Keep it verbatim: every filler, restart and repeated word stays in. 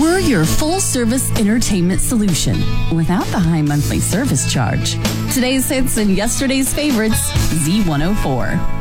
We're your full-service entertainment solution without the high monthly service charge. Today's hits and yesterday's favorites, Z one oh four.